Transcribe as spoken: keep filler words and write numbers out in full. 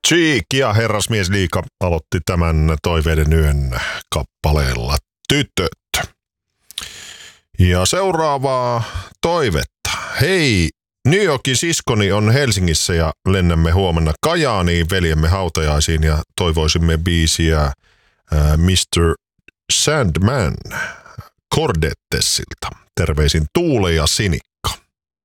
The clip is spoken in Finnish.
Cheek ja Herrasmiesliiga aloitti tämän Toiveiden yön kappaleella Tytöt. Ja seuraavaa toivetta. Hei, New Yorkin siskoni on Helsingissä ja lennämme huomenna Kajaaniin veljemme hautajaisiin ja toivoisimme biisiä äh, mister Sandman Cordettessilta. Terveisin Tuule ja Sinikka.